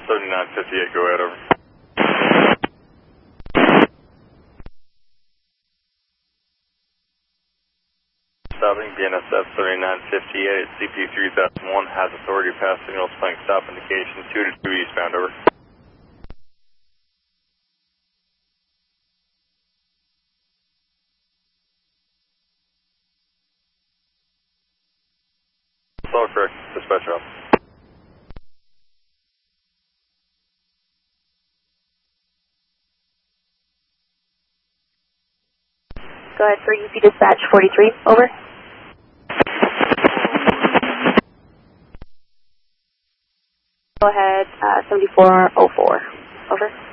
7958, go ahead, over. Stopping BNSF 7958, CP 3001 has authority to pass signals playing stop indication 2 to 2 eastbound, over. That's all correct, dispatch off. Go ahead for UP dispatch 43, over. Go ahead, 7404, over.